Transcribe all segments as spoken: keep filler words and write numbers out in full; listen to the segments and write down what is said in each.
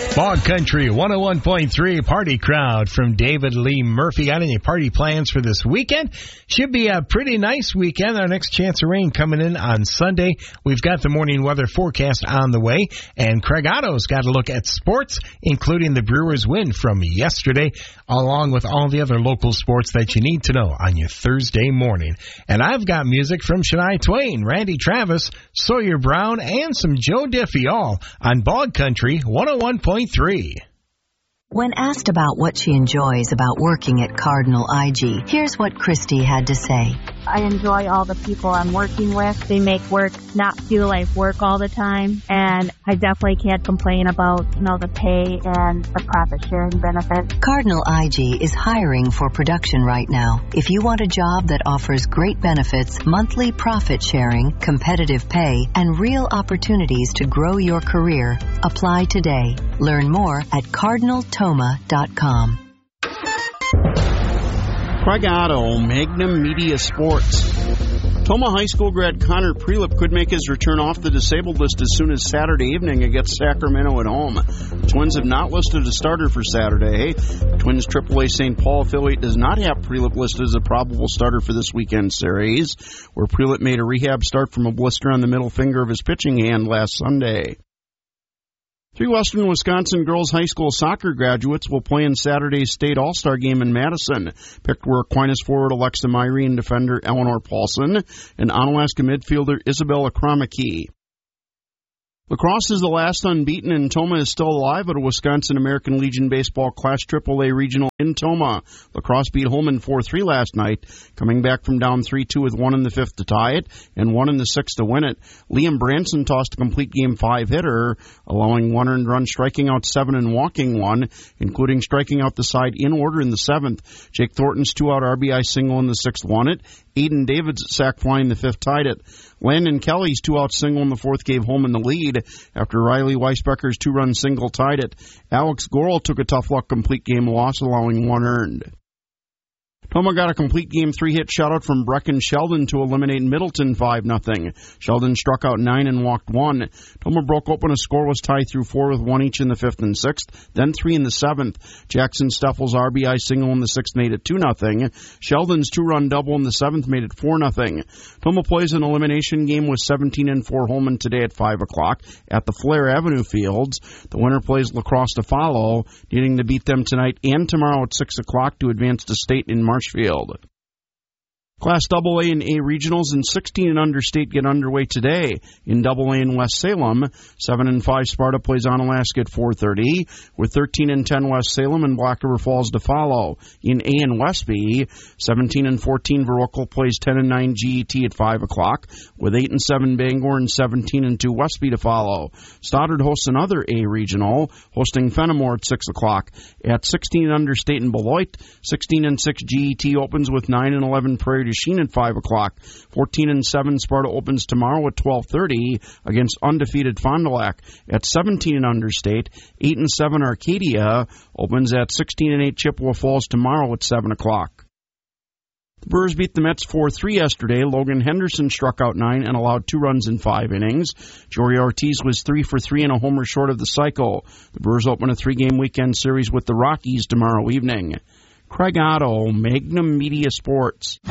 Bog Country one oh one point three Party Crowd from David Lee Murphy. Got any party plans for this weekend? Should be a pretty nice weekend. Our next chance of rain coming in on Sunday. We've got the morning weather forecast on the way. And Craig Otto's got a look at sports, including the Brewers win from yesterday, along with all the other local sports that you need to know on your Thursday morning. And I've got music from Shania Twain, Randy Travis, Sawyer Brown, and some Joe Diffie, all on Bog Country one oh one point three. When asked about what she enjoys about working at Cardinal I G, here's what Christy had to say. I enjoy all the people I'm working with. They make work not feel like work all the time. And I definitely can't complain about, you know, the pay and the profit sharing benefits. Cardinal I G is hiring for production right now. If you want a job that offers great benefits, monthly profit sharing, competitive pay, and real opportunities to grow your career, apply today. Learn more at cardinal toma dot com. Craig Otto, Magnum Media Sports. Toma High School grad Connor Prelip could make his return off the disabled list as soon as Saturday evening against Sacramento at home. The Twins have not listed a starter for Saturday. Twins triple A Saint Paul affiliate does not have Prelip listed as a probable starter for this weekend series, where Prelip made a rehab start from a blister on the middle finger of his pitching hand last Sunday. Three Western Wisconsin girls high school soccer graduates will play in Saturday's state all-star game in Madison. Picked were Aquinas forward Alexa Myrie and defender Eleanor Paulson and Onalaska midfielder Isabella Kromacki. Lacrosse is the last unbeaten, and Toma is still alive at a Wisconsin American Legion Baseball Class triple A regional in Toma. Lacrosse beat Holman four three last night, coming back from down three two with one in the fifth to tie it and one in the sixth to win it. Liam Branson tossed a complete game five hitter, allowing one earned run, striking out seven and walking one, including striking out the side in order in the seventh. Jake Thornton's two-out R B I single in the sixth won it. Aiden David's sac fly in the fifth tied it. Landon Kelly's two-out single in the fourth gave Holman the lead after Riley Weisbecker's two-run single tied it. Alex Gorel took a tough-luck complete game loss, allowing one earned. Toma got a complete game three-hit shutout from Brecken Sheldon to eliminate Middleton five nothing. Sheldon struck out nine and walked one. Toma broke open a scoreless tie through four with one each in the fifth and sixth, then three in the seventh. Jackson Steffel's R B I single in the sixth made it two nothing. Sheldon's two-run double in the seventh made it four nothing. Toma plays an elimination game with seventeen and four Holman today at five o'clock at the Flair Avenue Fields. The winner plays Lacrosse to follow, needing to beat them tonight and tomorrow at six o'clock to advance to state in March. Marshfield. Class double A and A regionals and sixteen and under state get underway today. In double A in West Salem, seven and five Sparta plays Onalaska at four thirty, with thirteen and ten West Salem and Black River Falls to follow. In A and Westby, seventeen and fourteen Verrocal plays ten and nine G E T at five o'clock, with eight and seven Bangor and seventeen and two Westby to follow. Stoddard hosts another A regional, hosting Fenimore at six o'clock. At sixteen and under state in Beloit, sixteen and six G E T opens with nine and eleven Prairie Sheen at five o'clock. fourteen and seven Sparta opens tomorrow at twelve thirty against undefeated Fond du Lac. At seventeen and under state, eight and seven Arcadia opens at sixteen and eight Chippewa Falls tomorrow at seven o'clock. The Brewers beat the Mets four three yesterday. Logan Henderson struck out nine and allowed two runs in five innings. Jory Ortiz was three for three and a homer short of the cycle. The Brewers open a three-game weekend series with the Rockies tomorrow evening. Craig Otto, Magnum Media Sports.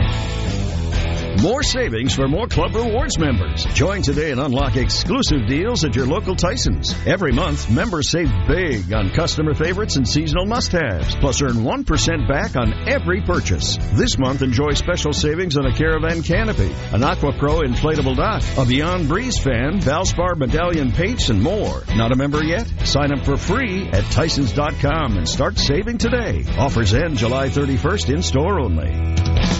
More savings for more Club Rewards members. Join today and unlock exclusive deals at your local Tyson's. Every month, members save big on customer favorites and seasonal must-haves. Plus, earn one percent back on every purchase. This month, enjoy special savings on a Caravan canopy, an Aqua Pro inflatable dock, a Beyond Breeze fan, Valspar medallion paints, and more. Not a member yet? Sign up for free at Tysons dot com and start saving today. Offers end July thirty-first, in-store only.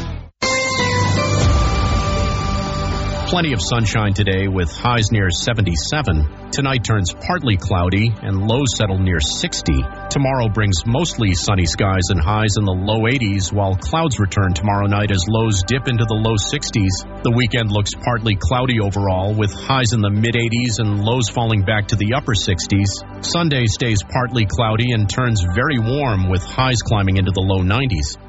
Plenty of sunshine today with highs near seventy-seven. Tonight turns partly cloudy and lows settle near sixty. Tomorrow brings mostly sunny skies and highs in the low eighties, while clouds return tomorrow night as lows dip into the low sixties. The weekend looks partly cloudy overall, with highs in the mid-eighties and lows falling back to the upper sixties. Sunday stays partly cloudy and turns very warm, with highs climbing into the low nineties.